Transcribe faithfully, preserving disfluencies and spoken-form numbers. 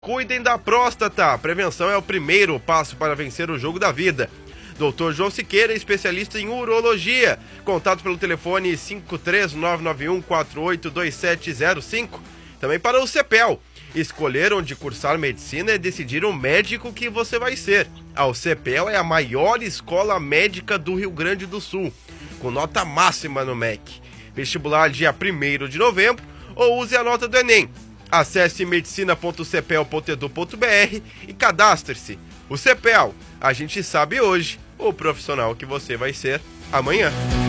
Cuidem da próstata. A prevenção é o primeiro passo para vencer o jogo da vida. doutor João Siqueira, especialista em urologia. Contato pelo telefone cinco três nove nove um quatro oito dois sete zero cinco. Também para o CEPEL. Escolher onde cursar medicina é decidir o médico que você vai ser. A CEPEL é a maior escola médica do Rio Grande do Sul, com nota máxima no M E C. Vestibular dia primeiro de novembro ou use a nota do Enem. Acesse medicina ponto cepel ponto edu ponto br e cadastre-se. O CEPEL, a gente sabe hoje o profissional que você vai ser amanhã.